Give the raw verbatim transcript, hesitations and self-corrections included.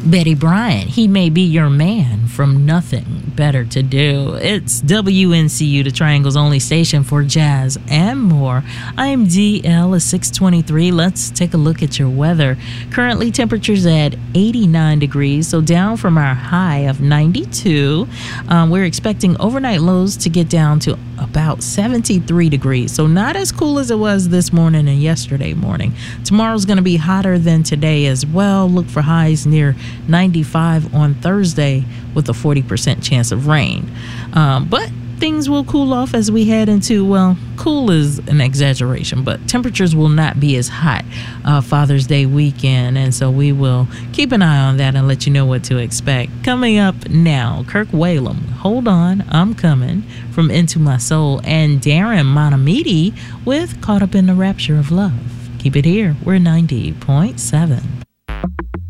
Betty Bryant, he may be your man from Nothing Better to Do. It's W N C U, the Triangle's only station for jazz and more. I'm D L, at six twenty-three. Let's take a look at your weather. Currently, temperatures at eighty-nine degrees, so down from our high of ninety-two. Um, we're expecting overnight lows to get down to about seventy-three degrees, so not as cool as it was this morning and yesterday morning. Tomorrow's going to be hotter than today as well. Look for highs near ninety-five on Thursday with a forty percent chance of rain. Um, but things will cool off as we head into, well, cool is an exaggeration, but temperatures will not be as hot uh, Father's Day weekend, and so we will keep an eye on that and let you know what to expect. Coming up now, Kirk Whalum, Hold On, I'm Coming, from Into My Soul, and Darren Monamiti with Caught Up in the Rapture of Love. Keep it here. We're ninety point seven.